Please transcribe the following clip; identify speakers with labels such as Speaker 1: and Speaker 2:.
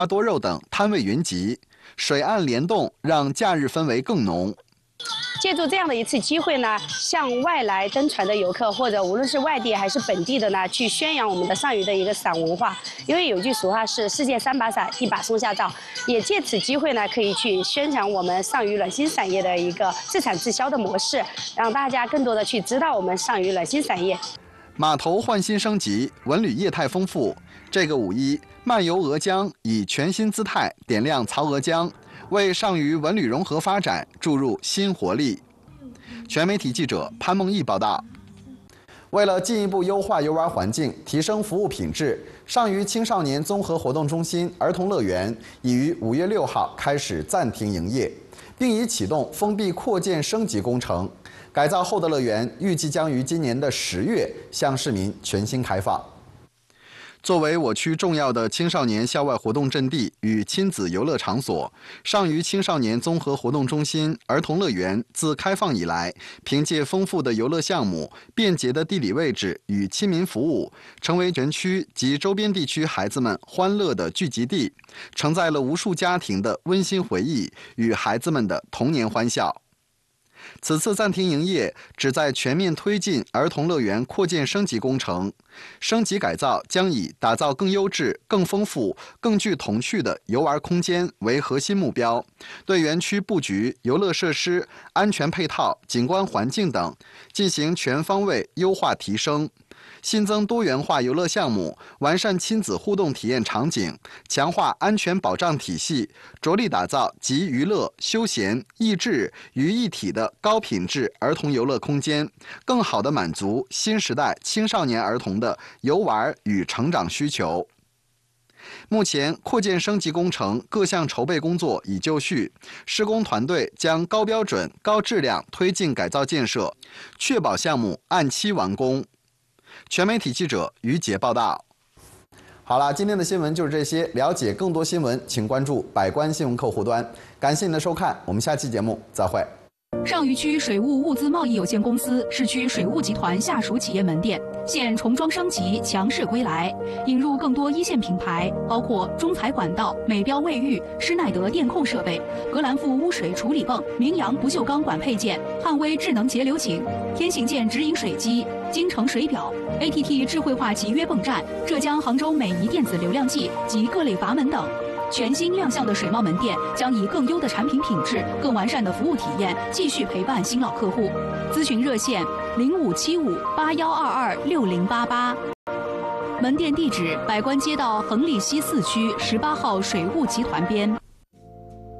Speaker 1: 多肉等摊位云集，水岸联动，让假日氛围更浓。
Speaker 2: 借助这样的一次机会呢，向外来登船的游客，或者无论是外地还是本地的呢，去宣扬我们的上虞的一个伞文化。因为有句俗话是"世界3把伞，1把松下灶"，也借此机会呢，可以去宣传我们上虞暖心伞业的一个自产自销的模式，让大家更多的去知道我们上虞暖心伞业。
Speaker 1: 码头换新升级，文旅业态丰富。这个5一，漫游鹅江以全新姿态点亮曹娥江，为上虞文旅融合发展注入新活力。全媒体记者潘梦毅报道。为了进一步优化游玩环境，提升服务品质，上虞青少年综合活动中心儿童乐园已于5月6号开始暂停营业，并已启动封闭扩建升级工程。改造后的乐园预计将于今年的10月向市民全新开放。作为我区重要的青少年校外活动阵地与亲子游乐场所，上虞青少年综合活动中心儿童乐园自开放以来，凭借丰富的游乐项目、便捷的地理位置与亲民服务，成为全区及周边地区孩子们欢乐的聚集地，承载了无数家庭的温馨回忆与孩子们的童年欢笑。此次暂停营业，旨在全面推进儿童乐园扩建升级工程。升级改造将以打造更优质、更丰富、更具童趣的游玩空间为核心目标，对园区布局、游乐设施、安全配套、景观环境等进行全方位优化提升。新增多元化游乐项目，完善亲子互动体验场景，强化安全保障体系，着力打造集娱乐、休闲、益智于一体的高品质儿童游乐空间，更好地满足新时代青少年儿童的游玩与成长需求。目前，扩建升级工程各项筹备工作已就绪，施工团队将高标准、高质量推进改造建设，确保项目按期完工。全媒体记者于杰报道。好了，今天的新闻就是这些。了解更多新闻，请关注百官新闻客户端。感谢您的收看，我们下期节目再会。
Speaker 3: 上虞区水务物资贸易有限公司市区水务集团下属企业门店现重装升级，强势归来，引入更多一线品牌，包括中材管道、美标卫浴、施耐德电控设备、格兰富污水处理泵、明阳不锈钢管配件、汉威智能节流井、天行健直饮水机、京城水表、ATT 智慧化集约泵站、浙江杭州美仪电子流量计及各类阀门等。全新亮相的水贸门店将以更优的产品品质、更完善的服务体验，继续陪伴新老客户。咨询热线：057581226088。门店地址：百官街道恒利西4区18号水务集团边。